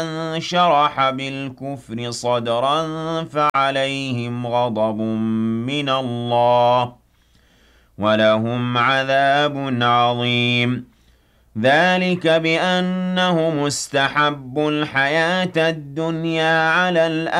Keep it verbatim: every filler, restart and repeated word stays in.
شرح بالكفر صدرا فعليهم غضب من الله ولهم عذاب عظيم ذلك بأنهم استحبوا الحياة الدنيا على الآخرة